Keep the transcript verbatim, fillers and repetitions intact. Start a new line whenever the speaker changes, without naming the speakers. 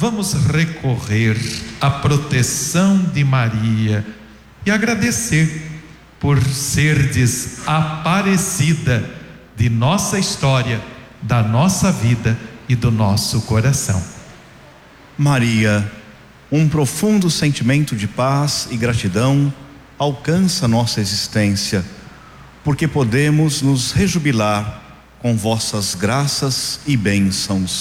vamos recorrer à proteção de Maria e agradecer por serdes Aparecida de nossa história, da nossa vida e do nosso coração.
Maria, um profundo sentimento de paz e gratidão alcança nossa existência, porque podemos nos rejubilar com vossas graças e bênçãos.